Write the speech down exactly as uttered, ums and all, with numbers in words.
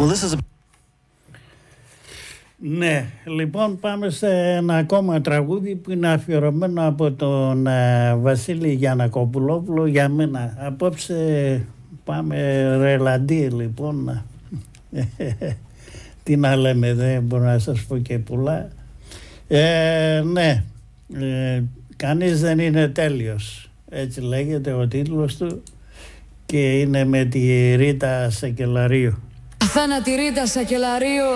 Well, this is a... Ναι, λοιπόν πάμε σε ένα ακόμα τραγούδι που είναι αφιερωμένο από τον uh, Βασίλη Γιαννακοπουλόπουλο για μένα. Απόψε πάμε ρελαντί λοιπόν. Τι να λέμε, δεν μπορώ να σας πω και πολλά. Ε, ναι, ε, κανείς δεν είναι τέλειος. Έτσι λέγεται ο τίτλος του και είναι με τη Ρίτα Σακελαρίου. Αθάνατη Ρίτα Σακελαρίου.